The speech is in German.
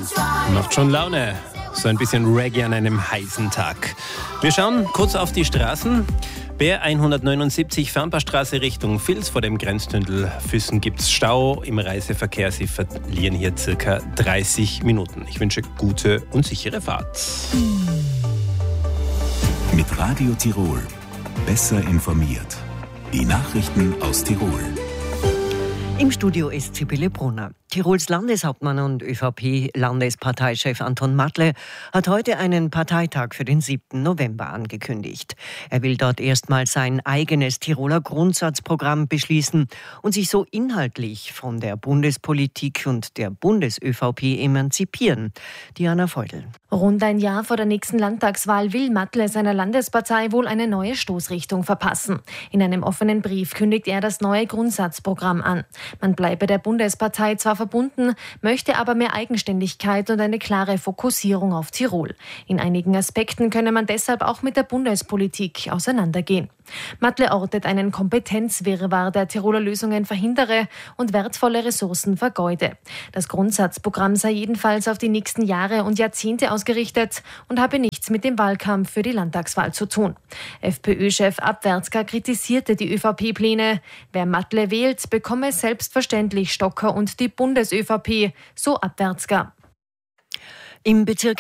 Macht schon Laune. So ein bisschen Reggae an einem heißen Tag. Wir schauen kurz auf die Straßen. B179 Fernpaarstraße Richtung Vils vor dem Grenztunnel Füssen gibt's Stau im Reiseverkehr. Sie verlieren hier circa 30 Minuten. Ich wünsche gute und sichere Fahrt. Mit Radio Tirol. Besser informiert. Die Nachrichten aus Tirol. Im Studio ist Sibylle Brunner. Tirols Landeshauptmann und ÖVP-Landesparteichef Anton Matle hat heute einen Parteitag für den 7. November angekündigt. Er will dort erstmals sein eigenes Tiroler Grundsatzprogramm beschließen und sich so inhaltlich von der Bundespolitik und der Bundes-ÖVP emanzipieren. Diana Feudel. Rund ein Jahr vor der nächsten Landtagswahl will Matle seiner Landespartei wohl eine neue Stoßrichtung verpassen. In einem offenen Brief kündigt er das neue Grundsatzprogramm an. Man bleibe der Bundespartei zwar verbunden, möchte aber mehr Eigenständigkeit und eine klare Fokussierung auf Tirol. In einigen Aspekten könne man deshalb auch mit der Bundespolitik auseinandergehen. Matle ortet einen Kompetenzwirrwarr, der Tiroler Lösungen verhindere und wertvolle Ressourcen vergeude. Das Grundsatzprogramm sei jedenfalls auf die nächsten Jahre und Jahrzehnte ausgerichtet und habe nichts mit dem Wahlkampf für die Landtagswahl zu tun. FPÖ-Chef Abwärtsger kritisierte die ÖVP-Pläne. Wer Matle wählt, bekomme selbstverständlich Stocker und die Bundes-ÖVP, so Abwärtsger. Im Bezirk